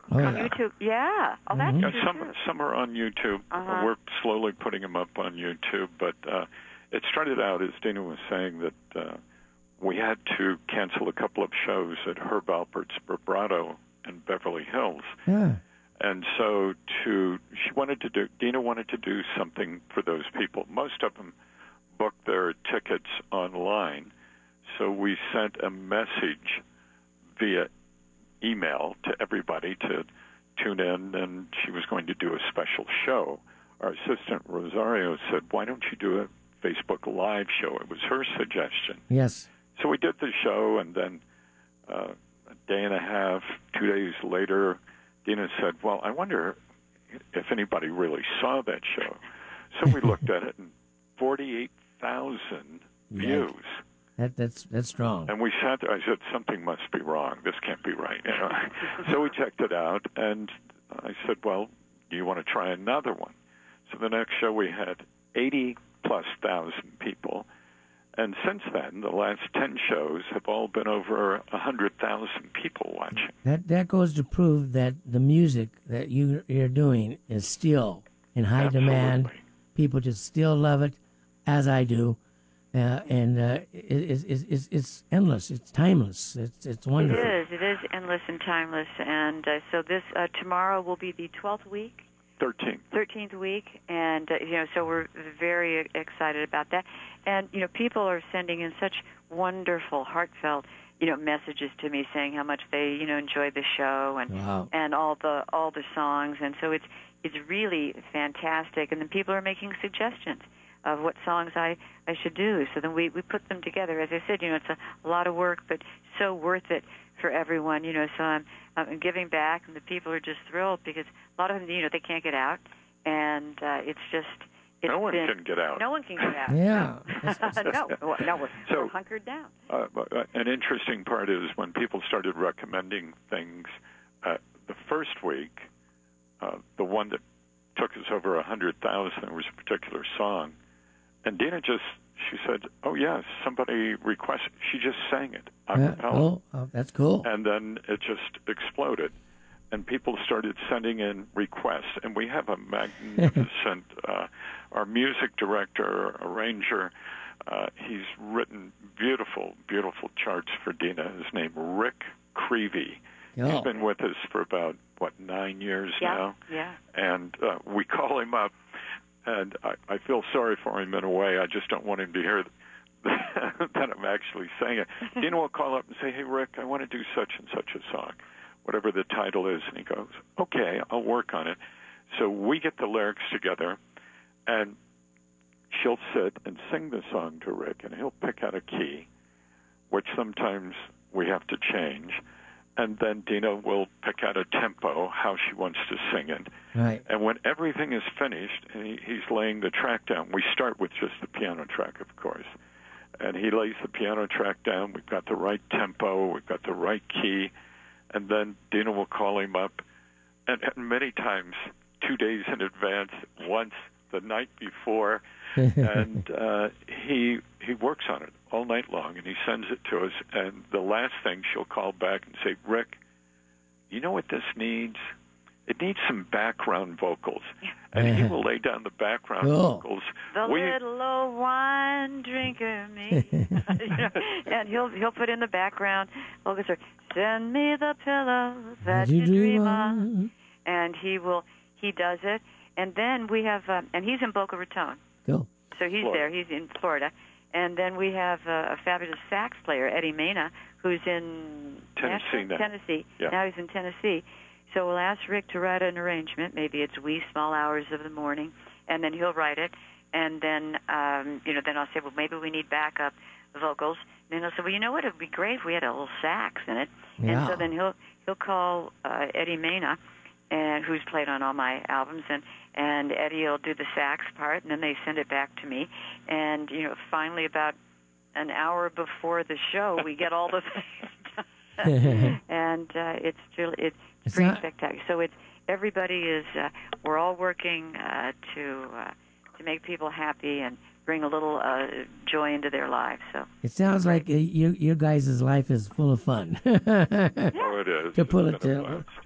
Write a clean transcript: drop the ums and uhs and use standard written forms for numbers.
Oh, on yeah. YouTube. Yeah. Oh, that's Yeah, true, too. some are on YouTube. We're slowly putting them up on YouTube, but it started out, as Dina was saying, that we had to cancel a couple of shows at Herb Alpert's Vibrato in Beverly Hills. Yeah. And so Dina wanted to do something for those people. Most of them booked their tickets online, so we sent a message via email to everybody to tune in, and she was going to do a special show. Our assistant, Rosario, said, why don't you do a Facebook Live show? It was her suggestion. Yes. So we did the show, and then a day and a half, 2 days later, Dina said, well, I wonder if anybody really saw that show. So we looked at it, and 48,000 views. That's strong. And we sat there. I said, something must be wrong. This can't be right. So we checked it out, and I said, well, do you want to try another one? So the next show we had 80-plus thousand people. And since then, the last 10 shows have all been over 100,000 people watching. That goes to prove that the music that you're doing is still in high demand. People just still love it, as I do. It's endless. It's timeless. It's wonderful. It is endless and timeless. And so this tomorrow will be the 12th week. 13th week, and so we're very excited about that. And people are sending in such wonderful, heartfelt, messages to me saying how much they, enjoyed the show and wow. and all the songs. And so it's really fantastic. And then people are making suggestions of what songs I should do. So then we put them together. As I said, it's a lot of work, but so worth it for everyone. So I'm giving back, and the people are just thrilled because a lot of them, they can't get out, and it's just. No one can get out. No one can get out. Yeah. No, we're hunkered down. An interesting part is when people started recommending things. The first week, the one that took us over 100,000 was a particular song, and Dina she said, "Oh yes, somebody requested." She just sang it a cappella. Oh, that's cool. And then it just exploded, and people started sending in requests. And we have a magnificent, our music director, arranger. He's written beautiful, beautiful charts for Dina. His name, Rick Creevy. Oh. He's been with us for about 9 years now. Yeah. And we call him up. And I feel sorry for him in a way. I just don't want him to hear that I'm actually saying it. Dina will call up and say, hey, Rick, I want to do such and such a song, whatever the title is. And he goes, okay, I'll work on it. So we get the lyrics together, and she'll sit and sing the song to Rick, and he'll pick out a key, which sometimes we have to change. And then Dina will pick out a tempo, how she wants to sing it. Right. And when everything is finished, and he's laying the track down, we start with just the piano track, of course. And he lays the piano track down. We've got the right tempo. We've got the right key. And then Dina will call him up. And many times, 2 days in advance, once the night before. And he works on it all night long, and he sends it to us. And the last thing, she'll call back and say, Rick, you know what this needs? It needs some background vocals. And he will lay down the background vocals. The little old wine drinker me. And he'll put in the background vocals. Send me the pillow that you dream of. And he does it. And then we have, and he's in Boca Raton. Cool. So he's there. He's in Florida. And then we have a fabulous sax player, Eddie Mena, who's in Tennessee. Yeah. Now he's in Tennessee. So we'll ask Rick to write an arrangement. Maybe it's wee small hours of the morning, and then he'll write it. And then, then I'll say, well, maybe we need backup vocals. And then he'll say, well, you know what? It would be great if we had a little sax in it. Yeah. And so then he'll call Eddie Mena, and who's played on all my albums, and Eddie will do the sax part, and then they send it back to me. And finally, about an hour before the show, we get all the things done. And it's pretty spectacular. So everybody is we're all working to make people happy and bring a little joy into their lives. So it sounds like your guys' life is full of fun. Oh, it is. To put it